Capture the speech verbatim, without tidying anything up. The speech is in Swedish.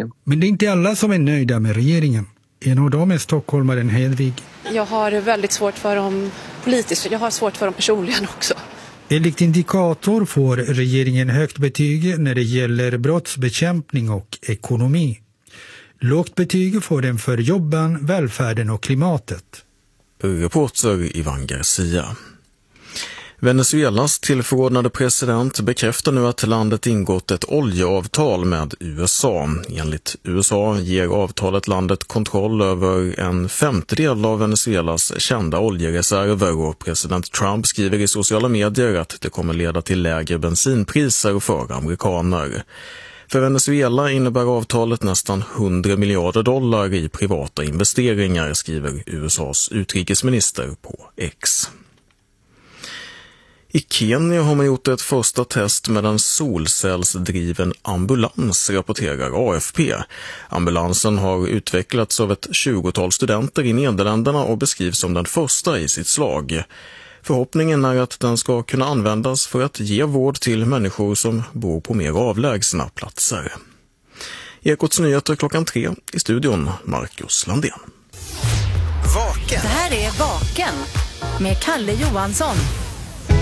politiken. Men det är inte alla som är nöjda med regeringen. En av dem är stockholmaren Hedvig. Jag har väldigt svårt för dem politiskt, jag har svårt för dem personligen också. Enligt Indikator får regeringen högt betyg när det gäller brottsbekämpning och ekonomi. Lågt betyg får den för jobben, välfärden och klimatet. Reporter Ivan Garcia. Venezuelas tillförordnade president bekräftar nu att landet ingått ett oljeavtal med U S A. Enligt U S A ger avtalet landet kontroll över en femtedel av Venezuelas kända oljereserver, och president Trump skriver i sociala medier att det kommer leda till lägre bensinpriser för amerikaner. För Venezuela innebär avtalet nästan hundra miljarder dollar i privata investeringar, skriver U S A:s utrikesminister på X. I Kenya har man gjort ett första test med en solcellsdriven ambulans, rapporterar A F P. Ambulansen har utvecklats av ett tjugotal studenter i Nederländerna och beskrivs som den första i sitt slag. Förhoppningen är att den ska kunna användas för att ge vård till människor som bor på mer avlägsna platser. Ekots nyheter klockan tre, i studion Marcus Landén. Vaken. Det här är Vaken med Kalle Johansson.